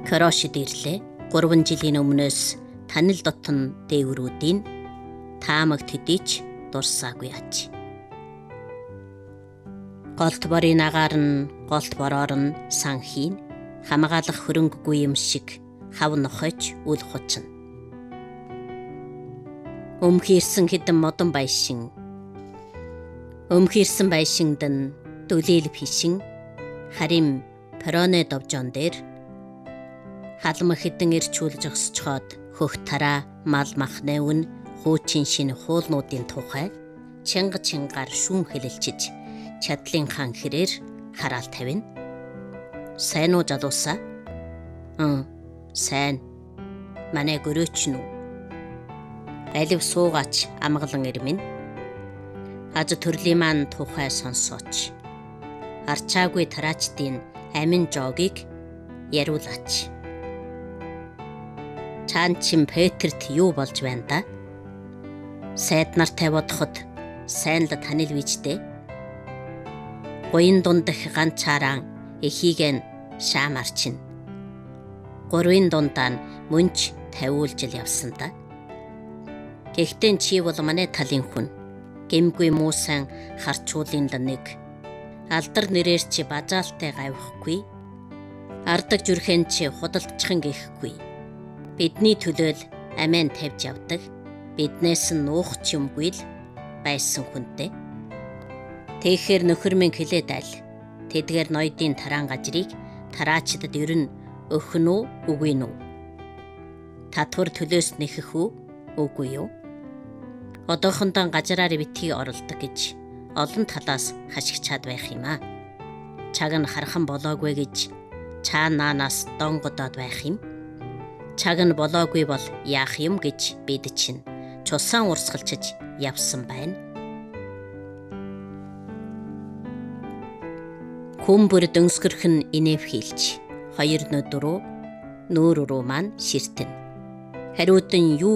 Кёрошид ирлээ. 3 жилийн өмнөөс танил дотн дээгүүрүүдийн таамаг төдийч дурсаагүй аж. Голт борын агаар нь голт бороор нь санхийн хамгаалах хөрөнгөгүй юм шиг хав нохойч үл хучна. Өмхирсэн хэдэн модон байшин. Өмхирсэн байшинд нь дүлээл фишин харим перроне довжон дээр халма хэдэн ирчүүл зогсчхоод хөх тараа мал махны өн хуучин шинэ хуулнуудын тухай чангаар шүүн хэлэлчиж чадлын хаан хэрээр хараал тавина. Сайн уу залуусаа? Сайн. Манай гөрөөч нү. Алив суугач амгалан ирмэн. Аж төрлийн маань тухай сонсооч. Арчаагүй тараачдын амин жоогийг яриулаач. Чаан чин Петерт юу болж байна да? Сайд нартай бодоход сайн л танил вижтэй. Гоён дундах ганцаараа эхийг нь шаамарчин. 3-ын дундаа нь мөнч тавиулжил явсан да. Гэхдээ чи бол манай талын хүн. Гэмгүй муусан харчуулын л нэг. Алдар нэрээр чи бажаалтай гавихгүй. Ардаг зүрхэн чи худалдчихан гэхгүй. Бидний төлөөл амин тавьж явдаг. Биднээс нь нуух юмгүй л байсан хүнтэй. Тэгэхээр нөхөр минь хэлээд айл. Тэдгээр ноёдын тараан гажрыг тараачдад ер нь өгөх нь үгүй нү? Татвар төлөөс нэхэх үгүй юу? Одоохондоо гажраар битгий оролдог гэж олон талаас хашигчаад байх юм аа. Чаг нь хархан болоогүй гэж цаанаанаас донгодоод байх юм. Чаг нь болоогүй бол яах юм гэж бид чинь чулсан урсгалчиж явсан байна. Хүмбэр дөнсгөрх нь инэв хийлж 2 нөд рүү нүүр рүү маань ширтэн. Хариудан юу